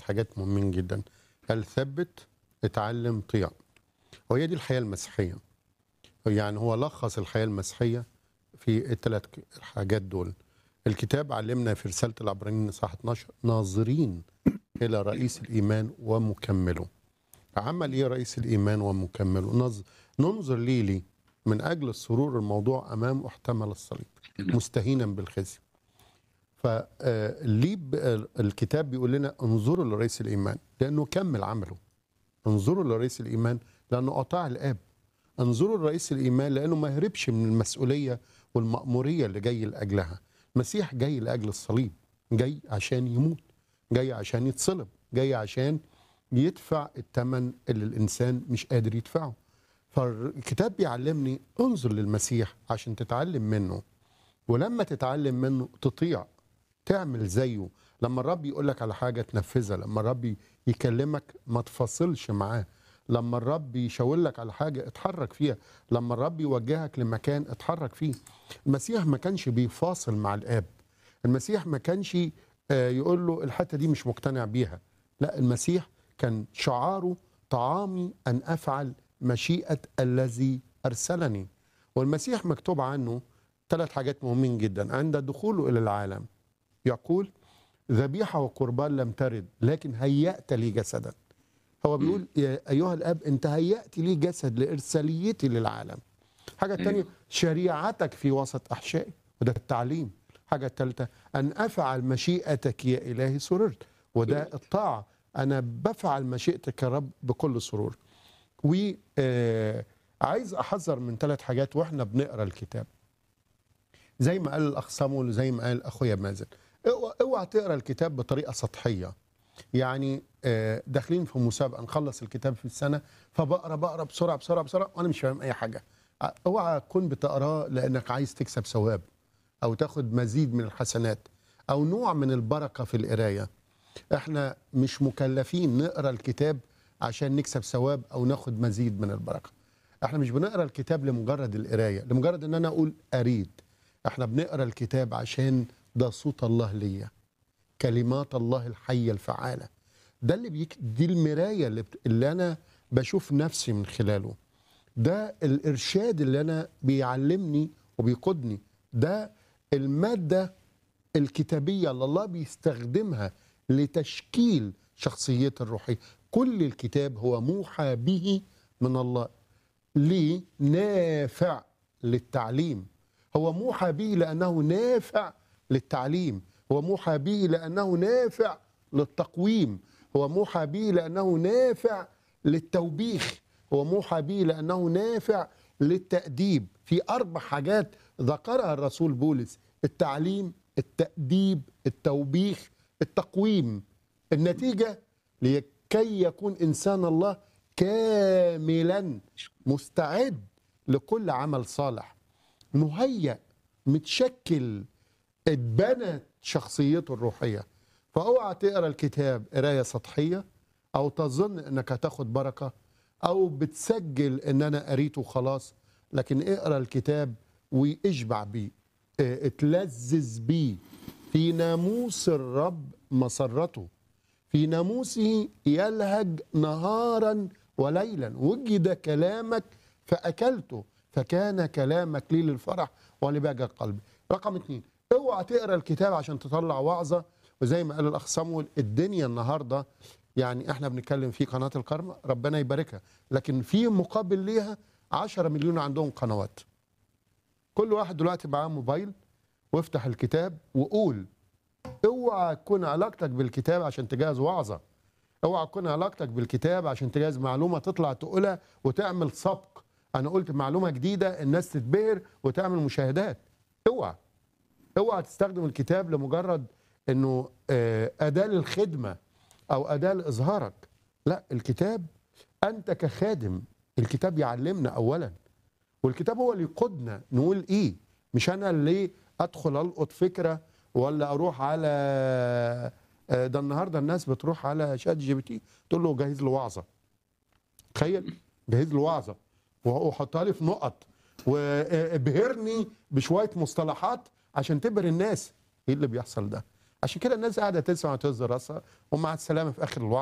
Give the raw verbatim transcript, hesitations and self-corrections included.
حاجات مهمين جدا. قال ثبت، اتعلم، طيع. وهي دي الحياة المسيحية. يعني هو لخص الحياة المسيحية في الثلاث حاجات دول. الكتاب علمنا في رسالة العبرانيين صح اتناشر ناظرين إلى رئيس الإيمان ومكمله. عمل إيه رئيس الإيمان ومكمله؟ نظ... ننظر ليه ليه من أجل السرور الموضوع أمام احتمل الصليب مستهينا بالخزي. فليه الكتاب بيقول لنا انظروا لرئيس الإيمان؟ لأنه كمل عمله. انظروا لرئيس الإيمان لأنه أطاع الآب. انظروا لرئيس الإيمان لأنه ما هربش من المسؤولية والمأمورية اللي جاي لأجلها. المسيح جاي لأجل الصليب، جاي عشان يموت، جاي عشان يتصلب، جاي عشان يدفع الثمن اللي الإنسان مش قادر يدفعه. فالكتاب بيعلمني انظر للمسيح عشان تتعلم منه، ولما تتعلم منه تطيع، تعمل زيه. لما الرب يقول لك على حاجة تنفذها، لما الرب يكلمك ما تفاصلش معاه، لما الرب يشاور لك على حاجة اتحرك فيها، لما الرب يوجهك لمكان اتحرك فيه. المسيح ما كانش بيفاصل مع الآب. المسيح ما كانش يقول له الحتة دي مش مقتنع بيها. لا، المسيح كان شعاره طعامي أن أفعل مشيئة الذي أرسلني. والمسيح مكتوب عنه ثلاث حاجات مهمين جدا عند دخوله إلى العالم. يقول ذبيحة وقربان لم ترد لكن هيأت لي جسدا. هو بيقول يا أيها الأب أنت هيأت لي جسد لإرساليتي للعالم. حاجة الثانية شريعتك في وسط أحشائي، وده التعليم. حاجة الثالثة أن أفعل مشيئتك يا إلهي سررت، وده الطاعة. أنا بفعل مشيئتك يا رب بكل سرور. وعايز أحذر من ثلاث حاجات وإحنا بنقرأ الكتاب. زي ما قال الأخ صامويل، زي ما قال أخويا مازن، اوعى تقرأ الكتاب بطريقة سطحية. يعني داخلين في مسابقة نخلص الكتاب في السنة، فبقرأ بقرأ بسرعة بسرعة بسرعة وأنا مش فاهم أي حاجة. اوعى تكون بتقراه لأنك عايز تكسب ثواب أو تاخد مزيد من الحسنات أو نوع من البركة في القراية. احنا مش مكلفين نقرأ الكتاب عشان نكسب ثواب أو ناخد مزيد من البركة. احنا مش بنقرأ الكتاب لمجرد القراية، لمجرد ان انا اقول اريد. احنا بنقرأ الكتاب عشان ده صوت الله ليا، كلمات الله الحية الفعالة. ده اللي بيك... دي المراية اللي, بت... اللي انا بشوف نفسي من خلاله. ده الارشاد اللي انا بيعلمني وبيقودني. ده المادة الكتابية اللي الله بيستخدمها لتشكيل شخصيتي الروحية. كل الكتاب هو موحى به من الله. ليه؟ نافع للتعليم. هو موحى به لأنه نافع للتعليم. هو موحى به لأنه نافع للتقويم. هو موحى به لأنه نافع للتوبيخ. هو موحى به لأنه نافع للتأديب. في أربع حاجات ذكرها الرسول بولس: التعليم، التأديب، التوبيخ، التقويم. النتيجة لكي يكون إنسان الله كاملا مستعد لكل عمل صالح، مهيأ، متشكل، اتبنت شخصيته الروحية. فاوعى تقرا الكتاب قرايه سطحيه او تظن انك هتاخد بركه او بتسجل ان انا قريته خلاص. لكن اقرا الكتاب واشبع بيه، اتلذذ بيه. في ناموس الرب مسرته، في ناموسه يلهج نهارا وليلا. وجد كلامك فأكلته، فكان كلامك لي للفرح ولبهجة قلبي. رقم اتنين، اوعى تقرا الكتاب عشان تطلع وعظة. وزي ما قال الأخ صامويل، الدنيا النهاردة يعني احنا بنتكلم في قناة الكرمة، ربنا يباركها، لكن في مقابل ليها عشرة مليون عندهم قنوات. كل واحد دلوقتي معاه موبايل، وافتح الكتاب وقول. اوعى تكون علاقتك بالكتاب عشان تجهز وعظة. اوعى تكون علاقتك بالكتاب عشان تجهز معلومة تطلع تقولها وتعمل سبق. انا قلت معلومة جديدة الناس تتبهر وتعمل مشاهدات. اوعى اوعى تستخدم الكتاب لمجرد انه أداة للخدمة او أداة لإظهارك. لا، الكتاب انت كخادم، الكتاب يعلمنا اولا، والكتاب هو اللي يقودنا نقول ايه. مش انا اللي ادخل القط فكرة ولا اروح على ده. النهارده الناس بتروح على شات جي بي تي تقول له جهز له وعظه. تخيل، جهز له وعظه وحطها لي في نقط وابهرني بشويه مصطلحات عشان تبهر الناس. ايه اللي بيحصل ده؟ عشان كده الناس قاعده تسمع وتهز راسها ومع السلامه في اخر الوعظ.